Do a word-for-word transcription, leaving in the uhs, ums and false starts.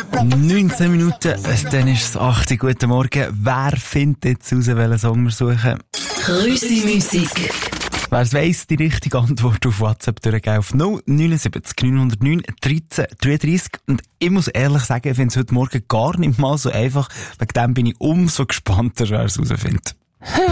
neunzehn Minuten, dann ist es acht Uhr. Guten Morgen. Wer findet jetzt raus, welchen Song wir suchen? Krüsi-Musik. Wer es weiss, die richtige Antwort auf WhatsApp durchgehen auf null neun sieben neun null neun dreizehn dreiunddreissig. Und ich muss ehrlich sagen, ich finde es heute Morgen gar nicht mal so einfach. Wegen dem bin ich umso gespannter, wer es rausfindet.